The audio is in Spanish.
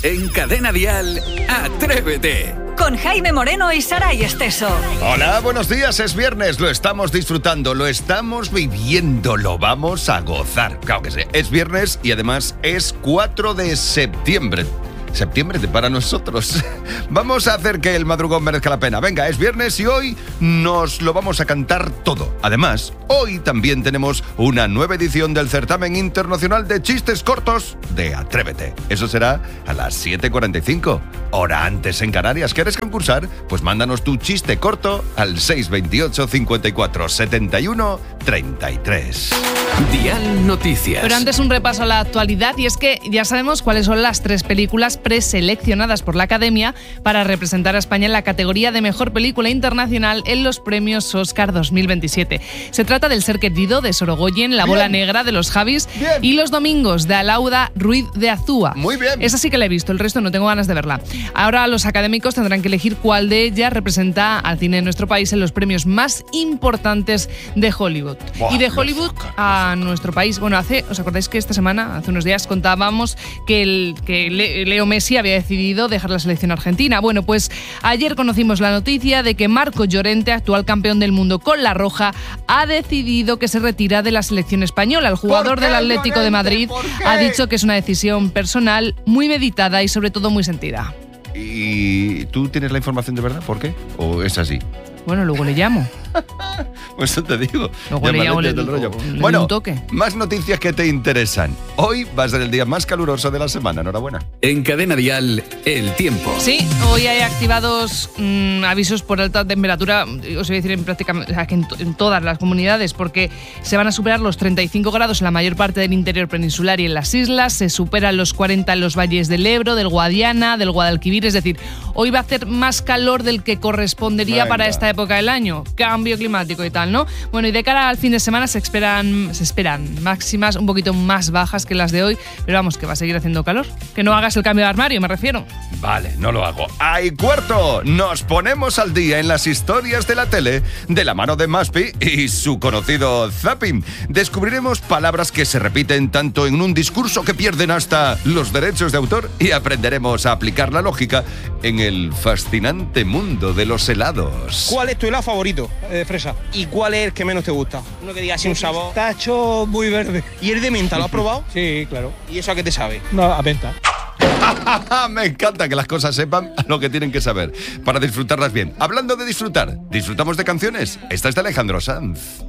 En Cadena Dial, Atrévete. Con Jaime Moreno y Saray Esteso. Hola, buenos días, es viernes, lo estamos disfrutando, lo estamos viviendo, lo vamos a gozar. Claro que sí, es viernes y además es 4 de septiembre. Septiembre para nosotros. Vamos a hacer que el madrugón merezca la pena. Venga, es viernes y hoy nos lo vamos a cantar todo. Además, hoy también tenemos una nueva edición del certamen internacional de chistes cortos de Atrévete. Eso será a las 7:45, hora antes en Canarias. ¿Quieres concursar? Pues mándanos tu chiste corto al 628 54 71 33. Dial Noticias. Pero antes un repaso a la actualidad, y es que ya sabemos cuáles son las 3 películas preseleccionadas por la Academia para representar a España en la categoría de Mejor Película Internacional en los premios Oscar 2027. Se trata del Ser Querido de Sorogoyen, La Bola Negra de los Javis y Los Domingos de Alauda Ruiz de Azúa. Muy bien. Esa sí que la he visto, el resto no tengo ganas de verla. Ahora los académicos tendrán que elegir cuál de ellas representa al cine de nuestro país en los premios más importantes de Hollywood. Y de Hollywood a nuestro país. Bueno, ¿os acordáis que esta semana, hace unos días, contábamos que Leo Messi había decidido dejar la selección argentina? Bueno, pues ayer conocimos la noticia de que Marco Llorente, actual campeón del mundo con la Roja, ha decidido que se retira de la selección española. El jugador del Atlético de Madrid ha dicho que es una decisión personal, muy meditada y sobre todo muy sentida. ¿Y tú tienes la información de verdad? ¿Por qué? ¿O es así? Bueno, luego le llamo. Pues eso te digo. Luego le llamo, le doy un toque. Más noticias que te interesan. Hoy va a ser el día más caluroso de la semana. Enhorabuena. En Cadena Dial, el tiempo. Sí, hoy hay activados avisos por alta temperatura, os voy a decir en todas las comunidades, porque se van a superar los 35 grados en la mayor parte del interior peninsular y en las islas, se superan los 40 en los valles del Ebro, del Guadiana, del Guadalquivir, es decir, hoy va a hacer más calor del que correspondería para esta época del año. Cambio climático y tal, ¿no? Bueno, y de cara al fin de semana se esperan máximas un poquito más bajas que las de hoy, pero vamos, que va a seguir haciendo calor. Que no hagas el cambio de armario, me refiero. Vale, no lo hago. ¡Ay, cuarto! Nos ponemos al día en las historias de la tele de la mano de Maspi y su conocido Zapping. Descubriremos palabras que se repiten tanto en un discurso que pierden hasta los derechos de autor y aprenderemos a aplicar la lógica en el fascinante mundo de los helados. ¿Cuál es tu helado favorito de fresa? ¿Y cuál es el que menos te gusta? Uno que diga así un sabor. Tacho muy verde. ¿Y el de menta lo has probado? Sí, claro. ¿Y eso a qué te sabe? No, a menta. Me encanta que las cosas sepan lo que tienen que saber para disfrutarlas bien. Hablando de disfrutar, ¿disfrutamos de canciones? Esta es de Alejandro Sanz.